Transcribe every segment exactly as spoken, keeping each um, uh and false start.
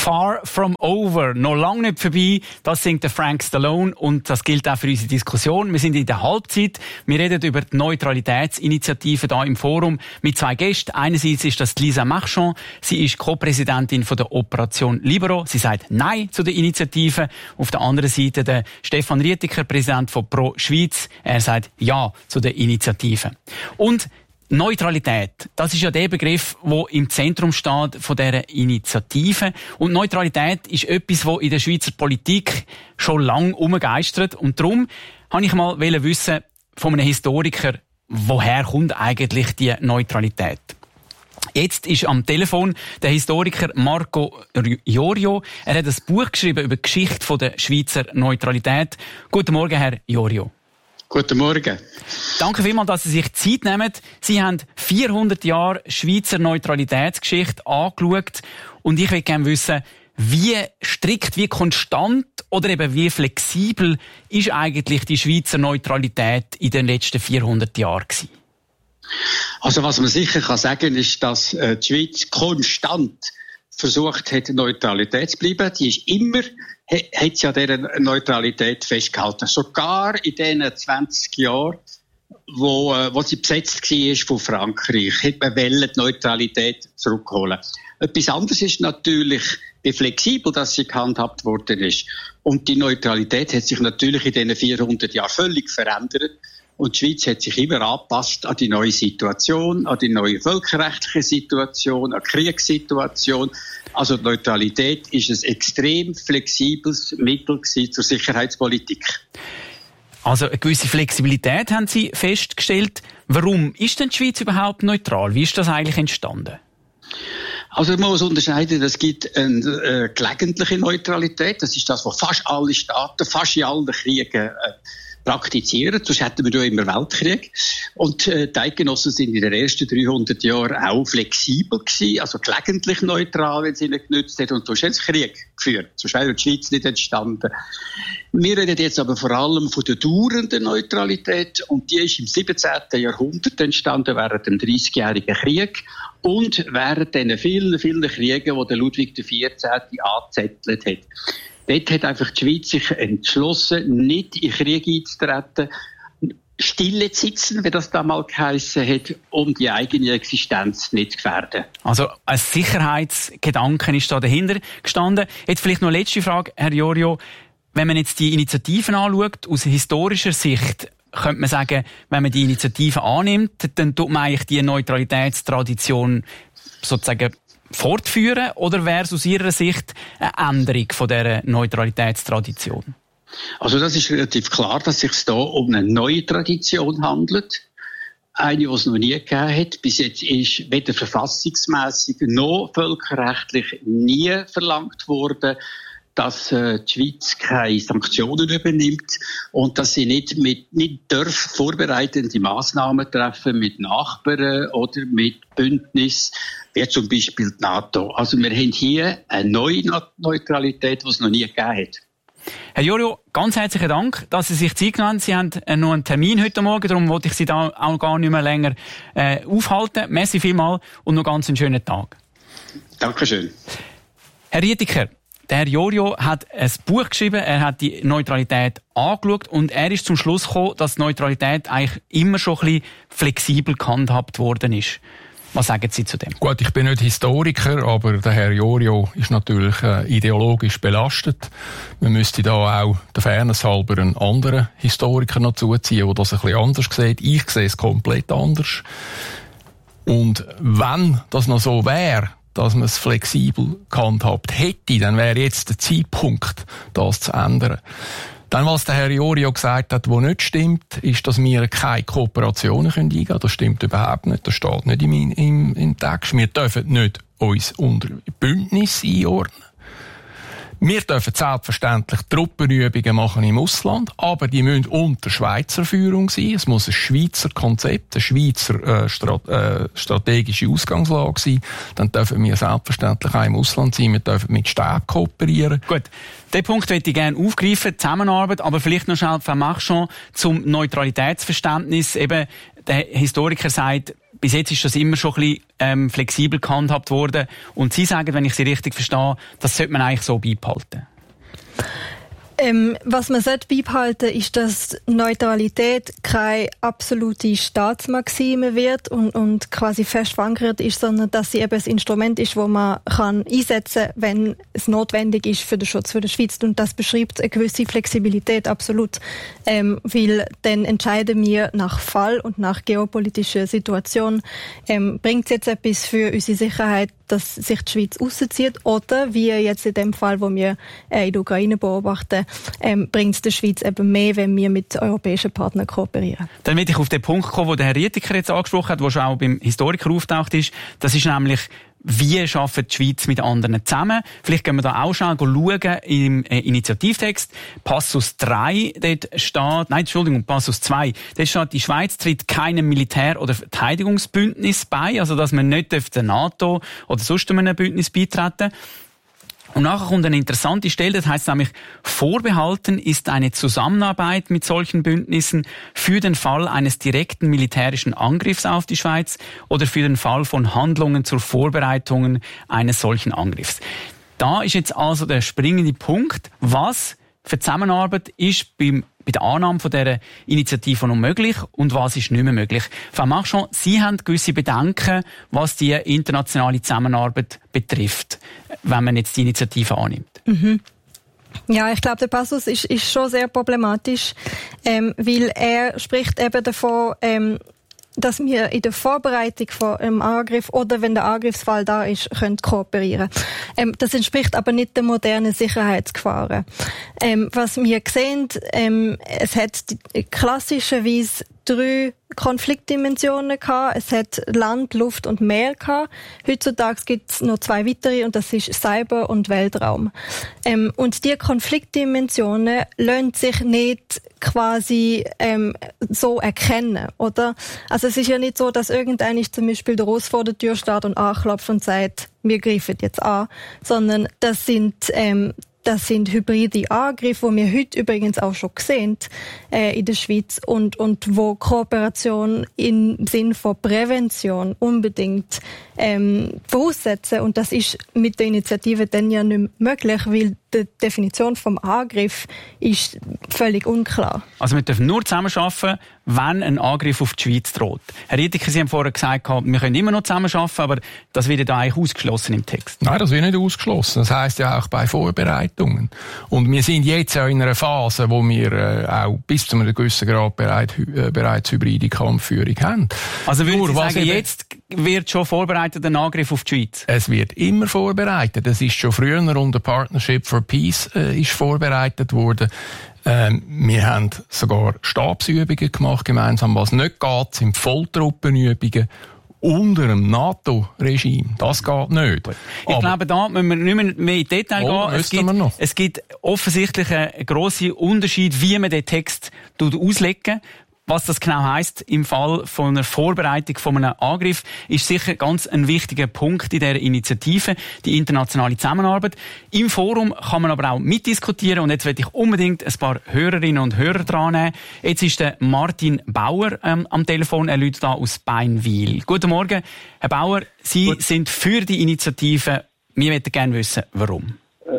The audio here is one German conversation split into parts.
Far from over. Noch lange nicht vorbei. Das singt der Frank Stallone und das gilt auch für unsere Diskussion. Wir sind in der Halbzeit. Wir reden über die Neutralitätsinitiative hier im Forum mit zwei Gästen. Einerseits ist das Lisa Marchand. Sie ist Co-Präsidentin von der Operation Libero. Sie sagt Nein zu der Initiative. Auf der anderen Seite der Stefan Rietiker, Präsident von Pro Schweiz. Er sagt Ja zu der Initiative. Und Neutralität, das ist ja der Begriff, der im Zentrum steht von dieser Initiative. Und Neutralität ist etwas, das in der Schweizer Politik schon lange umgeistert. Und darum wollte ich mal wissen von einem Historiker, woher kommt eigentlich die Neutralität? Jetzt ist am Telefon der Historiker Marco Iorio. Er hat ein Buch geschrieben über die Geschichte der Schweizer Neutralität. Guten Morgen, Herr Iorio. Guten Morgen. Danke vielmals, dass Sie sich Zeit nehmen. Sie haben vierhundert Jahre Schweizer Neutralitätsgeschichte angeschaut. Und ich will gerne wissen, wie strikt, wie konstant oder eben wie flexibel ist eigentlich die Schweizer Neutralität in den letzten vierhundert Jahren gewesen? Also was man sicher kann sagen, ist, dass die Schweiz konstant versucht hat, Neutralität zu bleiben. Die ist immer, hat sie an dieser Neutralität festgehalten. Sogar in diesen zwanzig Jahren, wo, wo sie besetzt war von Frankreich, hat man wollen, die Neutralität zurückholen. Etwas anderes ist natürlich, wie flexibel das sie gehandhabt worden ist. Und die Neutralität hat sich natürlich in diesen vierhundert Jahren völlig verändert. Und die Schweiz hat sich immer angepasst an die neue Situation, an die neue völkerrechtliche Situation, an die Kriegssituation. Also die Neutralität ist ein extrem flexibles Mittel zur Sicherheitspolitik. Also eine gewisse Flexibilität haben Sie festgestellt. Warum ist denn die Schweiz überhaupt neutral? Wie ist das eigentlich entstanden? Also man muss unterscheiden, es gibt eine äh, gelegentliche Neutralität. Das ist das, was fast alle Staaten, fast in allen Kriegen äh, praktizieren, sonst hätten wir ja immer Weltkrieg. Und äh, die Eidgenossen sind in den ersten dreihundert Jahren auch flexibel gewesen, also gelegentlich neutral, wenn sie nicht genützt hat. Und sonst haben sie Krieg geführt. Sonst wäre die Schweiz nicht entstanden. Wir reden jetzt aber vor allem von der dauernden Neutralität. Und die ist im siebzehnten Jahrhundert entstanden, während dem dreissigjährigen Krieg. Und während den vielen, vielen Kriegen, die der Ludwig der vierzehnte angezettelt hat. Dort hat einfach die Schweiz sich entschlossen, nicht in Krieg einzutreten, stille zu sitzen, wie das damals geheissen hat, um die eigene Existenz nicht zu gefährden. Also ein Sicherheitsgedanke ist da dahinter gestanden. Jetzt vielleicht noch eine letzte Frage, Herr Iorio. Wenn man jetzt die Initiativen anschaut, aus historischer Sicht, könnte man sagen, wenn man die Initiative annimmt, dann tut man eigentlich die Neutralitätstradition sozusagen fortführen, oder wäre es aus Ihrer Sicht eine Änderung von dieser Neutralitätstradition? Also das ist relativ klar, dass es sich hier um eine neue Tradition handelt. Eine, die es noch nie gegeben hat. Bis jetzt ist weder verfassungsmässig noch völkerrechtlich nie verlangt worden, dass äh, die Schweiz keine Sanktionen übernimmt und dass sie nicht mit nicht darf vorbereitende Massnahmen treffen mit Nachbarn oder mit Bündnis, wie zum Beispiel die NATO. Also wir haben hier eine neue Neutralität, die es noch nie gegeben hat. Herr Iorio, ganz herzlichen Dank, dass Sie sich Zeit genommen haben. Sie haben äh, noch einen Termin heute Morgen, darum wollte ich Sie da auch gar nicht mehr länger äh, aufhalten. Merci vielmals und noch ganz einen schönen Tag. Dankeschön. Herr Rietiker, der Herr Iorio hat ein Buch geschrieben, er hat die Neutralität angeschaut und er ist zum Schluss gekommen, dass die Neutralität eigentlich immer schon ein bisschen flexibel gehandhabt worden ist. Was sagen Sie zu dem? Gut, ich bin nicht Historiker, aber der Herr Iorio ist natürlich äh, ideologisch belastet. Man müsste da auch der Fairness halber einen anderen Historiker noch zuziehen, der das ein bisschen anders sieht. Ich sehe es komplett anders. Und wenn das noch so wäre, dass man es flexibel gehandhabt hätte, dann wäre jetzt der Zeitpunkt, das zu ändern. Dann, was der Herr Iorio gesagt hat, was nicht stimmt, ist, dass wir keine Kooperationen eingehen können. Das stimmt überhaupt nicht. Das steht nicht im, im, im Text. Wir dürfen nicht uns unter Bündnis einordnen. Wir dürfen selbstverständlich Truppenübungen machen im Ausland, aber die müssen unter Schweizer Führung sein. Es muss ein Schweizer Konzept, eine Schweizer äh, Strat- äh, strategische Ausgangslage sein. Dann dürfen wir selbstverständlich auch im Ausland sein. Wir dürfen mit Städten kooperieren. Gut, den Punkt möchte ich gerne aufgreifen, Zusammenarbeit, aber vielleicht noch schnell Frau Marchand zum Neutralitätsverständnis. Eben, der Historiker sagt, bis jetzt ist das immer schon ein bisschen ähm, flexibel gehandhabt worden. Und Sie sagen, wenn ich Sie richtig verstehe, das sollte man eigentlich so beibehalten. Ähm, was man sollte beibehalten, ist, dass Neutralität keine absolute Staatsmaxime wird und, und quasi fest verankert ist, sondern dass sie eben ein Instrument ist, das man kann einsetzen kann, wenn es notwendig ist für den Schutz für die Schweiz. Und das beschreibt eine gewisse Flexibilität absolut, ähm, weil dann entscheiden wir nach Fall und nach geopolitischer Situation, ähm, bringt es jetzt etwas für unsere Sicherheit, dass sich die Schweiz rauszieht, oder wie jetzt in dem Fall, wo wir äh, in der Ukraine beobachten, ähm, bringt es der Schweiz eben mehr, wenn wir mit europäischen Partnern kooperieren. Dann will ich auf den Punkt kommen, den der Herr Rietiker jetzt angesprochen hat, der schon auch beim Historiker auftaucht ist. Das ist nämlich, wie arbeitet die Schweiz mit anderen zusammen? Vielleicht können wir da auch schnell schauen im äh, Initiativtext. Passus drei, dort steht, nein, Entschuldigung, Passus zwei, dort steht, die Schweiz tritt keinem Militär- oder Verteidigungsbündnis bei, also dass man nicht der NATO oder sonst einem Bündnis beitreten. Und nachher kommt eine interessante Stelle, das heisst nämlich, vorbehalten ist eine Zusammenarbeit mit solchen Bündnissen für den Fall eines direkten militärischen Angriffs auf die Schweiz oder für den Fall von Handlungen zur Vorbereitung eines solchen Angriffs. Da ist jetzt also der springende Punkt, was für Zusammenarbeit ist beim bei der Annahme von dieser Initiative noch möglich und was ist nicht mehr möglich. Frau Marchand, Sie haben gewisse Bedenken, was die internationale Zusammenarbeit betrifft, wenn man jetzt die Initiative annimmt. Mhm. Ja, ich glaube, der Passus ist, ist schon sehr problematisch, ähm, weil er spricht eben davon, ähm, dass wir in der Vorbereitung von einem Angriff oder wenn der Angriffsfall da ist, können kooperieren. Ähm, das entspricht aber nicht den modernen Sicherheitsgefahren. Ähm, was wir sehen, ähm, es hat klassischerweise drei Konfliktdimensionen gehabt. Es hat Land, Luft und Meer gehabt. Heutzutage gibt es noch zwei weitere und das ist Cyber und Weltraum. Ähm, und die Konfliktdimensionen lassen sich nicht quasi ähm, so erkennen, oder? Also es ist ja nicht so, dass irgendein zum Beispiel der Russ vor der Tür steht und anklopft und sagt, wir greifen jetzt an, sondern das sind ähm, Das sind hybride Angriffe, die wir heute übrigens auch schon sehen äh, in der Schweiz und, und wo Kooperation im Sinn von Prävention unbedingt ähm, voraussetzen. Und das ist mit der Initiative dann ja nicht möglich, weil die Definition vom Angriff ist völlig unklar. Also wir dürfen nur zusammenarbeiten, wenn ein Angriff auf die Schweiz droht. Herr Rietiker, Sie haben vorher gesagt, wir können immer noch zusammenarbeiten, aber das wird ja eigentlich ausgeschlossen im Text. Nein, das wird nicht ausgeschlossen. Das heisst ja auch bei Vorbereitungen. Und wir sind jetzt auch in einer Phase, wo wir äh, auch bis zu einem gewissen Grad bereit, äh, bereits hybride Kampfführung haben. Also würden Sie sagen, jetzt wird schon vorbereitet ein Angriff auf die Schweiz? Es wird immer vorbereitet. Es ist schon früher unter Partnership for Peace äh, ist vorbereitet worden. Ähm, wir haben sogar Stabsübungen gemacht gemeinsam. Was nicht geht, sind Volltruppenübungen unter dem NATO-Regime. Das geht nicht. Ich Aber glaube, da müssen wir nicht mehr, mehr in Detail oh, gehen. Es gibt, es gibt offensichtlich einen grossen Unterschied, wie man den Text auslegen. Was das genau heisst im Fall von einer Vorbereitung von einem Angriff, ist sicher ganz ein wichtiger Punkt in dieser Initiative, die internationale Zusammenarbeit. Im Forum kann man aber auch mitdiskutieren und jetzt möchte ich unbedingt ein paar Hörerinnen und Hörer dran nehmen. Jetzt ist der Martin Bauer ähm, am Telefon, er läutet da aus Beinwil. Guten Morgen, Herr Bauer, Sie Gut. sind für die Initiative. Wir möchten gerne wissen, warum.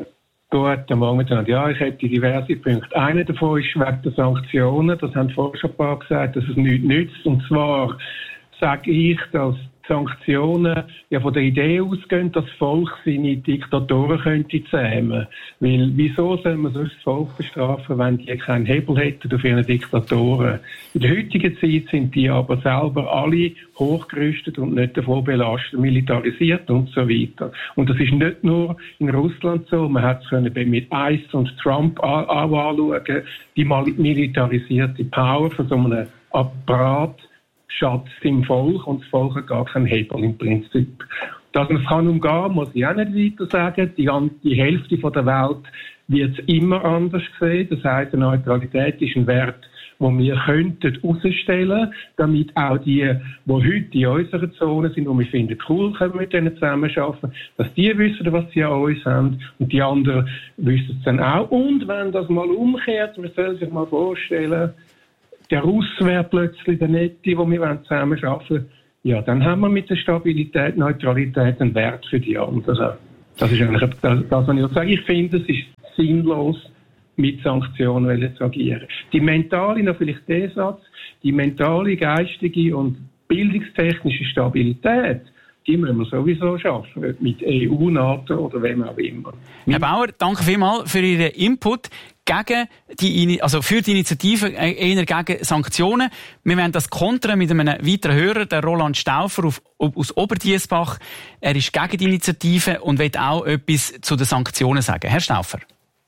Guten Morgen miteinander. Ja, ich hätte diverse Punkte. Einer davon ist wegen der Sanktionen. Das haben vorher schon ein paar gesagt, dass es nichts nützt. Und zwar sage ich, dass die Sanktionen ja von der Idee ausgehen, dass das Volk seine Diktatoren könnte zähmen. Weil, wieso soll man sonst das Volk bestrafen, wenn die keinen Hebel hätten auf ihre Diktatoren? In der heutigen Zeit sind die aber selber alle hochgerüstet und nicht davon belastet, militarisiert und so weiter. Und das ist nicht nur in Russland so. Man hat es können mit ICE und Trump anschauen, die militarisierte Power von so einem Apparat Schatz im Volk und das Volk hat gar keinen Hebel im Prinzip. Dass man es kann umgehen, muss ich auch nicht weiter sagen. Die, die Hälfte von der Welt wird es immer anders sehen. Das heisst, die Neutralität ist ein Wert, den wir könnten herausstellen, damit auch die, die heute in unserer Zone sind, wo wir finden, cool, können wir mit denen zusammenarbeiten, dass die wissen, was sie an uns haben und die anderen wissen es dann auch. Und wenn das mal umkehrt, man soll sich mal vorstellen, der Russ wäre plötzlich der Nette, wo wir zusammenarbeiten wollen. ja, dann haben wir mit der Stabilität, Neutralität einen Wert für die anderen. Das ist eigentlich das, das was ich sage. Ich finde, es ist sinnlos, mit Sanktionen zu agieren. Die mentale, noch vielleicht der Satz, die mentale, geistige und bildungstechnische Stabilität, die müssen wir sowieso schaffen, mit E U, NATO oder wem auch immer. Herr Bauer, danke vielmals für Ihren Input gegen die, also für die Initiative, eher gegen Sanktionen. Wir werden das kontern mit einem weiteren Hörer, der Roland Stauffer auf, aus Oberdiessbach. Er ist gegen die Initiative und will auch etwas zu den Sanktionen sagen. Herr Stauffer.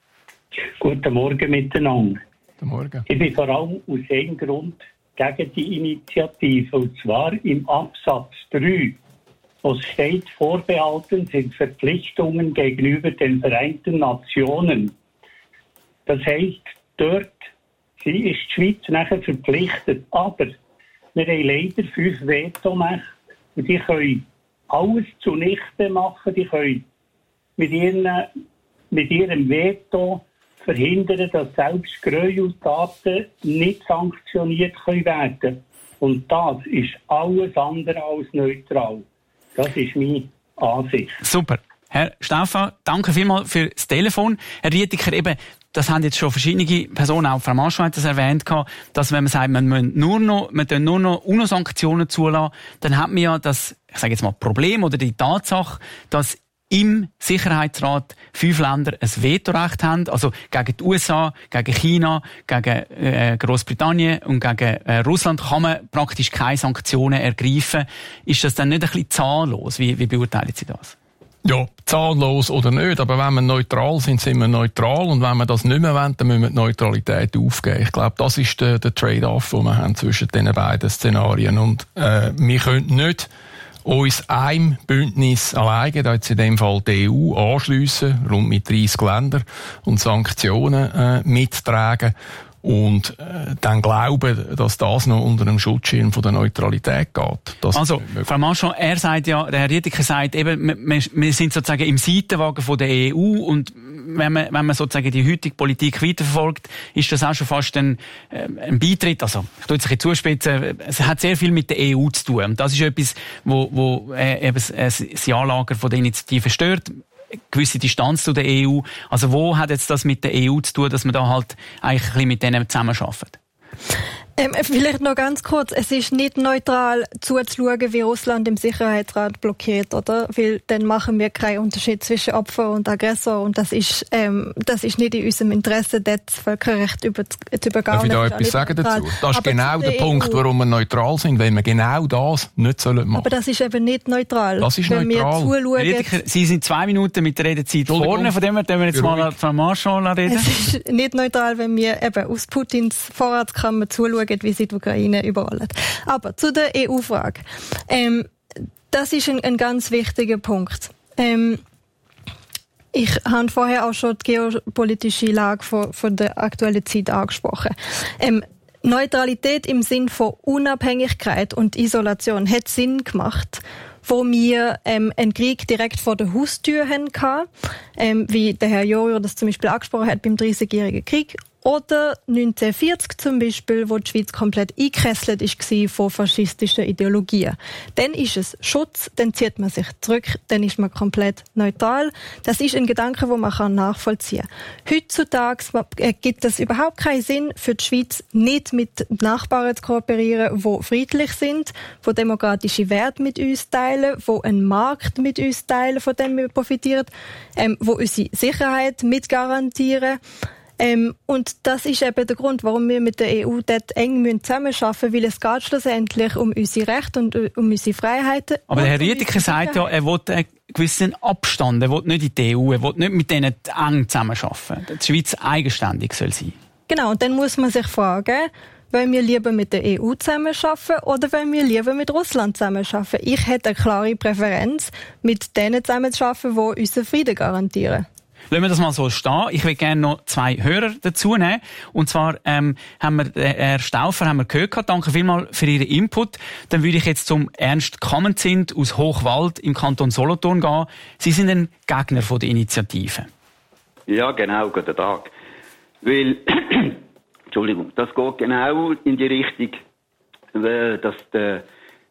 Guten Morgen miteinander. Guten Morgen. Ich bin vor allem aus einem Grund gegen die Initiative, und zwar im Absatz drei, wo es steht, vorbehalten sind Verpflichtungen gegenüber den Vereinten Nationen. Das heisst, dort ist die Schweiz nachher verpflichtet. Aber wir haben leider fünf Vetomächte und die können alles zunichte machen. Die können mit, ihren, mit ihrem Veto verhindern, dass selbst Gräueltaten nicht sanktioniert können werden. Und das ist alles andere als neutral. Das ist meine Ansicht. Super. Herr Stauffer, danke vielmals für das Telefon. Herr Rietiker, eben, das haben jetzt schon verschiedene Personen, auch Frau Maschon hat das erwähnt, dass wenn man sagt, man muss nur noch, man darf nur noch UNO-Sanktionen zulassen, dann hat man ja das, ich sage jetzt mal, Problem oder die Tatsache, dass im Sicherheitsrat fünf Länder ein Vetorecht haben, also gegen die U S A, gegen China, gegen äh, Großbritannien und gegen äh, Russland kann man praktisch keine Sanktionen ergreifen. Ist das dann nicht ein bisschen zahnlos? Wie, wie beurteilen Sie das? Ja, zahnlos oder nicht, aber wenn wir neutral sind, sind wir neutral, und wenn wir das nicht mehr wollen, dann müssen wir die Neutralität aufgeben. Ich glaube, das ist der, der Trade-off, den wir haben zwischen diesen beiden Szenarien. Und äh, wir können nicht uns einem Bündnis alleine, da jetzt in dem Fall die E U, anschliessen, rund mit dreissig Ländern, und Sanktionen äh, mittragen und äh, dann glauben, dass das noch unter einem Schutzschirm von der Neutralität geht. Das also, Frau Maschon, er sagt ja, der Herr Rietiker sagt eben, wir, wir sind sozusagen im Seitenwagen von der E U, und wenn man, wenn man sozusagen die heutige Politik weiterverfolgt, ist das auch schon fast ein, äh, ein Beitritt. Also, ich tue jetzt ein bisschen zuspitzen, es hat sehr viel mit der E U zu tun. Und das ist etwas, wo, wo äh, eben das Ja-Lager von der Initiative stört. Gewisse Distanz zu der E U. Also wo hat jetzt das mit der E U zu tun, dass man da halt eigentlich ein bisschen mit denen zusammenarbeitet? Ähm, vielleicht noch ganz kurz. Es ist nicht neutral zuzuschauen, wie Russland im Sicherheitsrat blockiert, oder? Weil dann machen wir keinen Unterschied zwischen Opfer und Aggressor, und das ist, ähm, das ist nicht in unserem Interesse, dort das Völkerrecht über, zu übergehen. Darf ich da etwas sagen dazu? Das ist aber genau der Punkt, warum wir neutral sind, wenn wir genau das nicht machen sollen. Aber das ist eben nicht neutral. Das ist wenn neutral. Wir zuschauen, Rietiker, Sie sind zwei Minuten mit der Redezeit vorne, von dem her können wir jetzt mal Frau Maschon reden. Es ist nicht neutral, wenn wir eben aus Putins Vorratskammer zuschauen, wie sie die Ukraine überrollen. Aber zu der E U-Frage. Ähm, das ist ein, ein ganz wichtiger Punkt. Ähm, ich habe vorher auch schon die geopolitische Lage von, von der aktuellen Zeit angesprochen. Ähm, Neutralität im Sinn von Unabhängigkeit und Isolation hat Sinn gemacht, wo wir ähm, einen Krieg direkt vor der Haustür hatten, ähm, wie der Herr Jorio das zum Beispiel angesprochen hat beim dreißigjährigen Krieg. Oder neunzehnhundertvierzig zum Beispiel, wo die Schweiz komplett eingekesselt war von faschistischen Ideologien. Dann ist es Schutz, dann zieht man sich zurück, dann ist man komplett neutral. Das ist ein Gedanke, den man nachvollziehen kann. Heutzutage gibt es überhaupt keinen Sinn für die Schweiz, nicht mit Nachbarn zu kooperieren, die friedlich sind, die demokratische Werte mit uns teilen, die einen Markt mit uns teilen, von dem wir profitieren, ähm, die unsere Sicherheit mit garantieren. Ähm, und das ist eben der Grund, warum wir mit der E U dort eng zusammenarbeiten müssen, weil es geht schlussendlich um unsere Rechte und um unsere Freiheiten. Aber der Herr Rietiker sagt ja, er will einen gewissen Abstand, er will nicht in die E U, er will nicht mit denen eng zusammenarbeiten. Die Schweiz eigenständig soll sein. Genau, und dann muss man sich fragen, wollen wir lieber mit der E U zusammenarbeiten oder wollen wir lieber mit Russland zusammenarbeiten? Ich hätte eine klare Präferenz, mit denen zusammenzuarbeiten, die unseren Frieden garantieren. Lassen wir das mal so stehen. Ich will gerne noch zwei Hörer dazu nehmen. Und zwar ähm, haben wir äh, Herr Stauffer haben wir gehört. Danke vielmals für Ihren Input. Dann würde ich jetzt zum Ernst Kammenzind aus Hochwald im Kanton Solothurn gehen. Sie sind ein Gegner von der Initiative. Ja, genau. Guten Tag. Weil, Entschuldigung, das geht genau in die Richtung, dass die,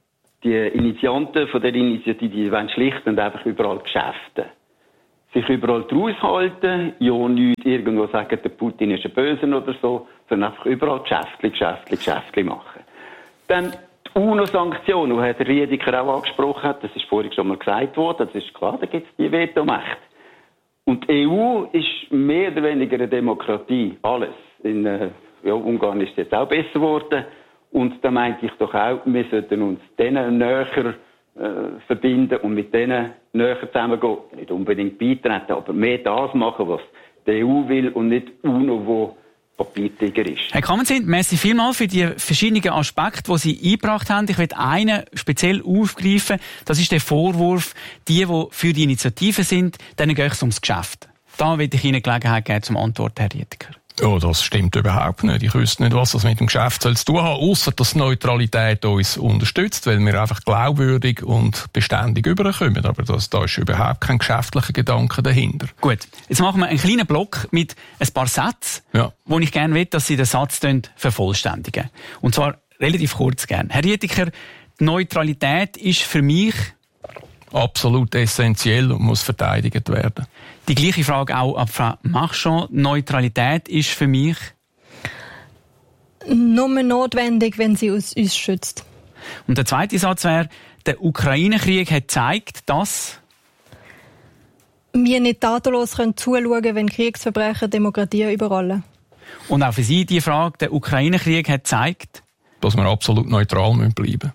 die Initianten von der Initiative, die wollen schlicht und einfach überall Geschäfte. Sich überall draus halten, ja nicht irgendwo sagen, der Putin ist ein Böser oder so, sondern einfach überall Geschäftli, Geschäftli, Geschäftli machen. Dann die UNO-Sanktionen, die Herr Riediker auch angesprochen hat, das ist vorhin schon mal gesagt worden, das ist klar, da gibt es die Vetomacht. Und die E U ist mehr oder weniger eine Demokratie, alles. In äh, ja, Ungarn ist es jetzt auch besser geworden. Und da meinte ich doch auch, wir sollten uns denen näher äh, verbinden und mit denen näher zusammengehen. Nicht unbedingt beitreten, aber mehr das machen, was die E U will und nicht UNO, wo Papiertiger ist. Herr Kammerzind, merci vielmals für die verschiedenen Aspekte, die Sie eingebracht haben. Ich will einen speziell aufgreifen. Das ist der Vorwurf, die, die für die Initiative sind, denen geht es ums Geschäft. Da will ich Ihnen Gelegenheit geben zum Antworten, Herr Riediker. Ja, das stimmt überhaupt nicht. Ich wüsste nicht, was das mit dem Geschäft soll zu tun haben, ausser dass Neutralität uns unterstützt, weil wir einfach glaubwürdig und beständig überkommen. Aber das, da ist überhaupt kein geschäftlicher Gedanke dahinter. Gut, jetzt machen wir einen kleinen Block mit ein paar Sätzen, ja, wo ich gerne will, dass Sie den Satz vervollständigen. Und zwar relativ kurz gerne. Herr Riediker, die Neutralität ist für mich absolut essentiell und muss verteidigt werden. Die gleiche Frage auch an Frau Marchand. Neutralität ist für mich nur notwendig, wenn sie uns, uns schützt. Und der zweite Satz wäre, der Ukraine-Krieg hat gezeigt, dass wir nicht tatenlos zuschauen können, wenn Kriegsverbrechen Demokratie überrollen. Und auch für Sie die Frage, der Ukraine-Krieg hat gezeigt, dass wir absolut neutral bleiben müssen.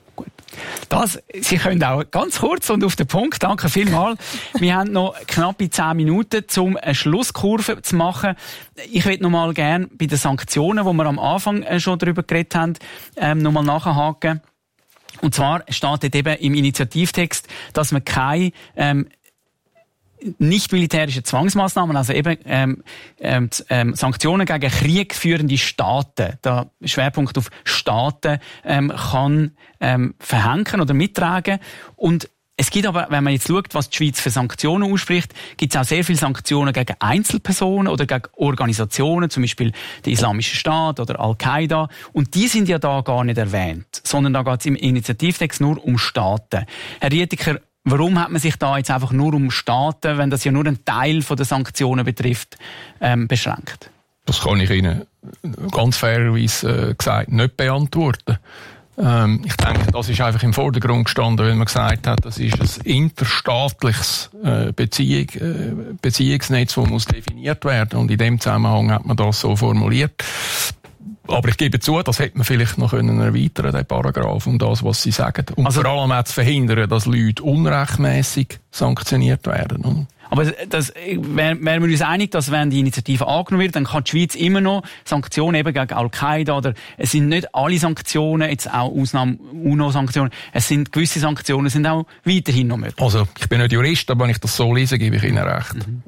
Das, Sie können auch ganz kurz und auf den Punkt. Danke vielmals. Wir haben noch knappe zehn Minuten, um eine Schlusskurve zu machen. Ich würde noch mal gerne bei den Sanktionen, wo wir am Anfang schon darüber geredet haben, ähm, noch mal nachhaken. Und zwar steht dort eben im Initiativtext, dass man keine ähm, nicht militärische Zwangsmaßnahmen, also eben ähm, ähm, ähm, Sanktionen gegen kriegführende Staaten, da Schwerpunkt auf Staaten, ähm, kann ähm, verhängen oder mittragen. Und es gibt aber, wenn man jetzt schaut, was die Schweiz für Sanktionen ausspricht, gibt es auch sehr viele Sanktionen gegen Einzelpersonen oder gegen Organisationen, zum Beispiel der Islamische Staat oder Al-Qaida. Und die sind ja da gar nicht erwähnt, sondern da geht es im Initiativtext nur um Staaten. Herr Riediker, warum hat man sich da jetzt einfach nur um Staaten, wenn das ja nur einen Teil der Sanktionen betrifft, ähm, beschränkt? Das kann ich Ihnen ganz fairerweise äh, gesagt nicht beantworten. Ähm, ich denke, das ist einfach im Vordergrund gestanden, weil man gesagt hat, das ist ein interstaatliches äh, Beziehung, äh, Beziehungsnetz, das muss definiert werden. Und in dem Zusammenhang hat man das so formuliert. Aber ich gebe zu, das hätte man vielleicht noch können erweitern, den Paragraph, um das, was Sie sagen. Und also, vor allem auch zu verhindern, dass Leute unrechtmäßig sanktioniert werden. Oder? Aber das, wären wir uns einig, dass wenn die Initiative angenommen wird, dann kann die Schweiz immer noch Sanktionen eben gegen Al-Qaida oder es sind nicht alle Sanktionen, jetzt auch Ausnahmen UNO-Sanktionen, es sind gewisse Sanktionen sind auch weiterhin noch möglich. Also ich bin nicht Jurist, aber wenn ich das so lese, gebe ich Ihnen recht. Mhm.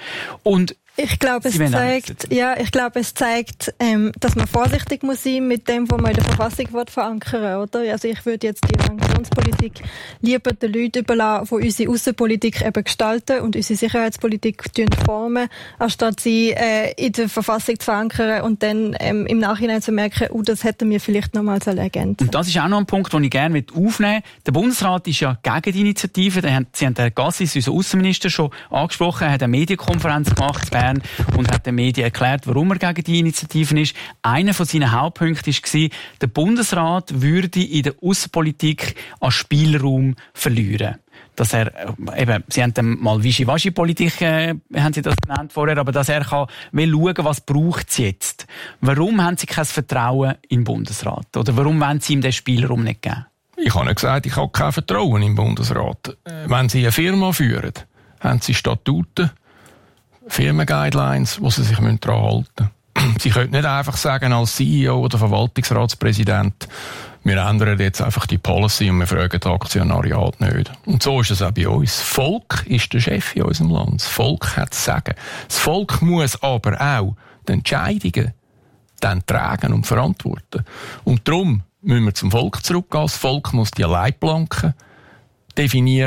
Und Ich glaube, es zeigt, ja, ich glaube, es zeigt, ähm, dass man vorsichtig muss sein mit dem, was man in der Verfassung wird verankern, oder? Also ich würde jetzt die Sanktionspolitik lieber den Leuten überlassen, die unsere Außenpolitik eben gestalten und unsere Sicherheitspolitik formen, anstatt sie äh, in der Verfassung zu verankern und dann ähm, im Nachhinein zu merken, oh, das hätten wir vielleicht nochmals ergänzen. Und das ist auch noch ein Punkt, den ich gerne aufnehmen will. Der Bundesrat ist ja gegen die Initiative. Sie haben Herrn Gassis, unser Außenminister, schon angesprochen. Er hat eine Medienkonferenz gemacht und hat den Medien erklärt, warum er gegen die Initiativen ist. Einer von seinen Hauptpunkten war, der Bundesrat würde in der Außenpolitik an Spielraum verlieren. Dass er, eben, Sie haben dann mal Wischiwaschi-Politik, äh, haben Sie das genannt vorher, aber dass er kann, will schauen, was braucht es jetzt. Warum haben Sie kein Vertrauen im Bundesrat? Oder warum wollen Sie ihm den Spielraum nicht geben? Ich habe nicht gesagt, ich habe kein Vertrauen im Bundesrat. Wenn Sie eine Firma führen, haben Sie Statuten, Firmen-Guidelines, wo sie sich daran halten müssen. Sie können nicht einfach sagen, als C E O oder Verwaltungsratspräsident, wir ändern jetzt einfach die Policy und wir fragen das Aktionariat nicht. Und so ist es auch bei uns. Das Volk ist der Chef in unserem Land. Das Volk hat zu sagen. Das Volk muss aber auch die Entscheidungen dann tragen und verantworten. Und darum müssen wir zum Volk zurückgehen. Das Volk muss die Leitplanken definieren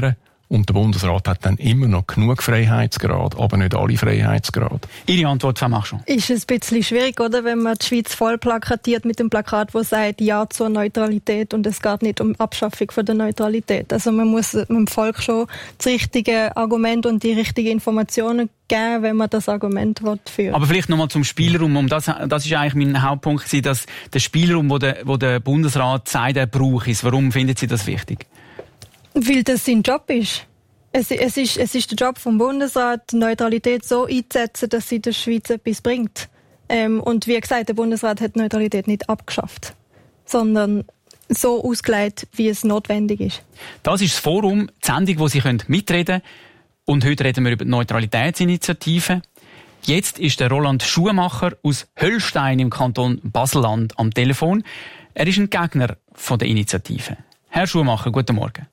Und der Bundesrat hat dann immer noch genug Freiheitsgrad, aber nicht alle Freiheitsgrade. Ihre Antwort, Frau Marchand? Ist es ein bisschen schwierig, oder, wenn man die Schweiz voll plakatiert mit dem Plakat, das sagt Ja zur Neutralität und es geht nicht um Abschaffung von der Neutralität. Also man muss dem Volk schon das richtige Argument und die richtigen Informationen geben, wenn man das Argument führen. Aber vielleicht nochmal zum Spielraum. Um das, das ist eigentlich mein Hauptpunkt gewesen, dass der Spielraum, wo der, wo der Bundesrat sagt, er braucht ist. Warum finden Sie das wichtig? Weil das sein Job ist. Es, es ist. es ist der Job vom Bundesrat, die Neutralität so einzusetzen, dass sie der Schweiz etwas bringt. Ähm, und wie gesagt, der Bundesrat hat die Neutralität nicht abgeschafft, sondern so ausgelegt, wie es notwendig ist. Das ist das Forum, die Sendung, wo Sie mitreden können. Und heute reden wir über die Neutralitätsinitiative. Jetzt ist der Roland Schumacher aus Höllstein im Kanton Basel-Land am Telefon. Er ist ein Gegner von der Initiative. Herr Schumacher, guten Morgen.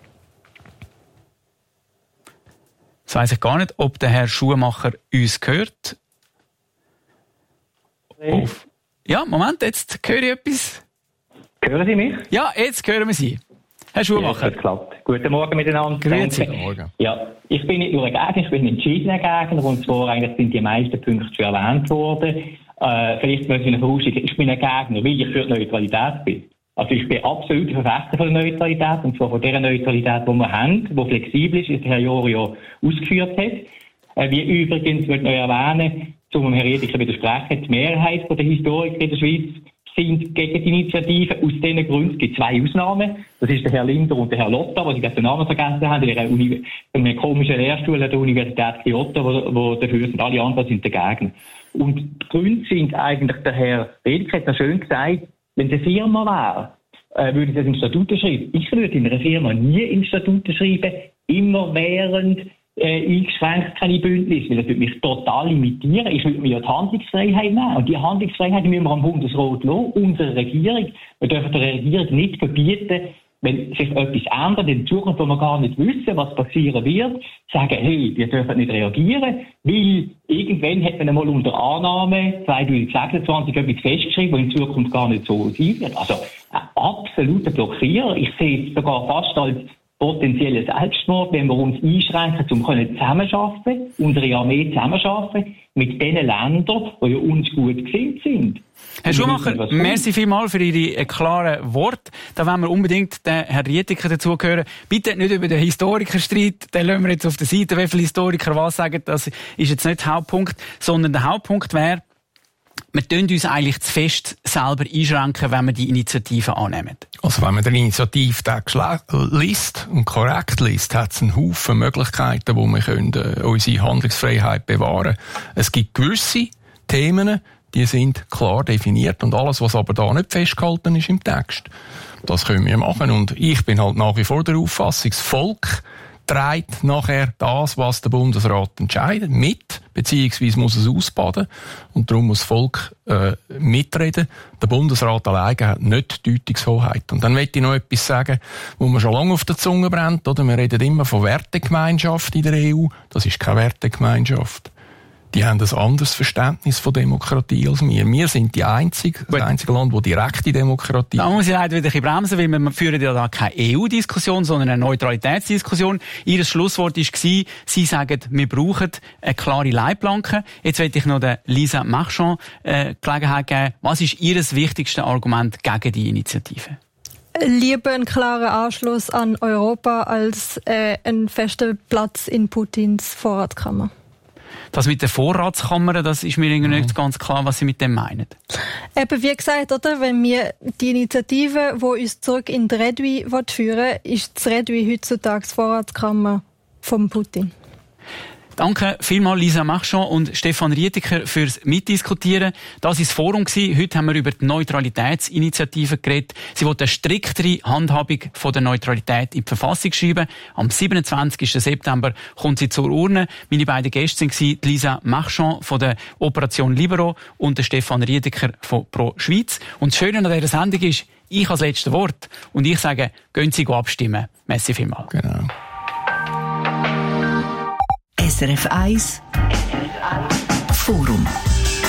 Jetzt weiss ich gar nicht, ob der Herr Schumacher uns hört. Hey. Ja, Moment, jetzt höre ich etwas. Hören Sie mich? Ja, jetzt hören wir Sie. Herr Schumacher. Ja, das klappt. Guten Morgen miteinander. Grüezi. Guten Morgen. Ja, ich bin nicht nur ein Gegner, ich bin ein entschiedener Gegner. Und zwar eigentlich sind die meisten Punkte schon erwähnt worden. Äh, vielleicht möchte ich noch vorausschicken, ich bin ein Gegner, weil ich für die Neutralität bin. Also ich bin absolut Verfechter von der Neutralität, und zwar von der Neutralität, die wir haben, die flexibel ist, wie Herr Jorio ausgeführt hat. Äh, wie übrigens, möchte ich noch erwähnen, zum Herrn Riediker widersprechen, die Mehrheit der Historiker in der Schweiz sind gegen die Initiative. Aus diesen Gründen gibt es zwei Ausnahmen. Das ist der Herr Linder und der Herr Lotta, die den Namen vergessen haben, in Uni- einem komischen Lehrstuhl an der Universität Kyoto, wo, wo dafür sind. Alle anderen sind dagegen. Und die Gründe sind eigentlich, der Herr Riediker hat ja schön gesagt, wenn es eine Firma wäre, äh, würde ich das in Statuten schreiben. Ich würde in einer Firma nie in Statuten schreiben, immer während äh, eingeschränkt keine Bündnis, weil das würde mich total limitieren. Ich würde mir ja die Handlungsfreiheit nehmen. Und die Handlungsfreiheit müssen wir am Bundesrat lassen, unsere Regierung. Wir dürfen der Regierung nicht verbieten, wenn sich etwas ändert in Zukunft, wo wir gar nicht wissen, was passieren wird, sagen, hey, wir dürfen nicht reagieren, weil irgendwann hat man einmal unter Annahme zwanzig sechsundzwanzig etwas festgeschrieben, was in Zukunft gar nicht so sein wird. Also ein absoluter Blockierer. Ich sehe es sogar fast als potenziellen Selbstmord, wenn wir uns einschränken, um zusammenarbeiten, unsere Armee zusammenarbeiten mit den Ländern, die ja uns gut gesinnt sind. Herr Schumacher, merci vielmals für Ihre klaren Worte. Da wollen wir unbedingt den Herrn Riediker dazuhören. Bitte nicht über den Historikerstreit, den lassen wir jetzt auf der Seite, wie viele Historiker was sagen, das ist jetzt nicht der Hauptpunkt, sondern der Hauptpunkt wäre, wir tun uns eigentlich zu fest selber einschränken, wenn wir die Initiative annehmen. Also wenn man den Initiativtext liest und korrekt liest, hat es einen Haufen Möglichkeiten, wo wir können, äh, unsere Handlungsfreiheit bewahren können. Es gibt gewisse Themen, die sind klar definiert und alles, was aber da nicht festgehalten ist im Text, das können wir machen. Und ich bin halt nach wie vor der Auffassung, das Volk trägt nachher das, was der Bundesrat entscheidet, mit, beziehungsweise muss es ausbaden. Und darum muss das Volk äh, mitreden. Der Bundesrat alleine hat nicht die Deutungshoheit. Und dann möchte ich noch etwas sagen, wo mir schon lange auf der Zunge brennt. Oder? Wir reden immer von Wertegemeinschaft in der E U. Das ist keine Wertegemeinschaft. Die haben ein anderes Verständnis von Demokratie als wir. Wir sind die einzige, das einzige Land, das direkte Demokratie hat. Da muss ich leider wieder ein bisschen bremsen, weil wir führen ja da keine E U-Diskussion, sondern eine Neutralitätsdiskussion. Ihr Schlusswort war, Sie sagen, wir brauchen eine klare Leitplanke. Jetzt möchte ich noch der Lisa Marchand äh, Gelegenheit geben. Was ist Ihr wichtigstes Argument gegen die Initiative? Lieber ein klarer Anschluss an Europa als äh, ein fester Platz in Putins Vorratskammer. Das mit der Vorratskammer, das ist mir irgendwie nicht ganz klar, was Sie mit dem meinen. Eben, wie gesagt, oder? Wenn wir die Initiative, die uns zurück in die Redui führen will, ist das Redui heutzutage die Vorratskammer von Putin. Danke vielmals Lisa Marchand und Stefan Riediker fürs Mitdiskutieren. Das war das Forum. Heute haben wir über die Neutralitätsinitiative geredet. Sie will eine striktere Handhabung von der Neutralität in die Verfassung schreiben. Am siebenundzwanzigsten September kommt sie zur Urne. Meine beiden Gäste waren Lisa Marchand von der Operation Libero und der Stefan Riediker von Pro Schweiz. Und das Schöne an dieser Sendung ist, ich habe das letzte Wort und ich sage, gehen Sie abstimmen. Merci vielmals. Genau. S R F eins Forum.